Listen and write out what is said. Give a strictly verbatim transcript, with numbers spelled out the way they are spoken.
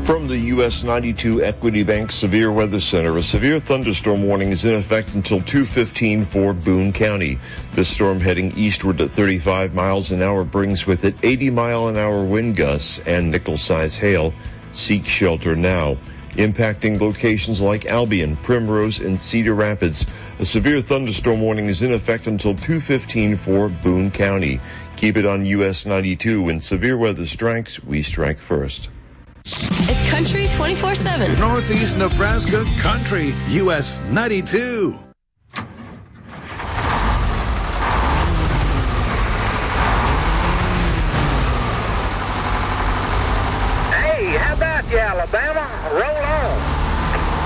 From the U S ninety-two Equity Bank Severe Weather Center, a severe thunderstorm warning is in effect until two fifteen for Boone County. This storm heading eastward at thirty-five miles an hour brings with it eighty mile an hour wind gusts and nickel-size hail. Seek shelter now. Impacting locations like Albion, Primrose, and Cedar Rapids. A severe thunderstorm warning is in effect until two fifteen for Boone County. Keep it on U S ninety-two. When severe weather strikes, we strike first. It's Country twenty-four seven. Northeast Nebraska Country, U S ninety-two. Hey, how about you, Alabama? Roll on.